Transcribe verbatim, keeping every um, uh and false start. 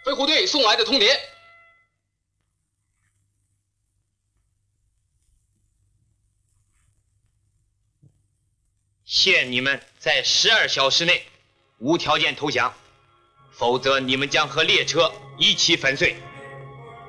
维护队送来的通牒。 限你们在十二小时内无条件投降，否则你们将和列车一起粉碎。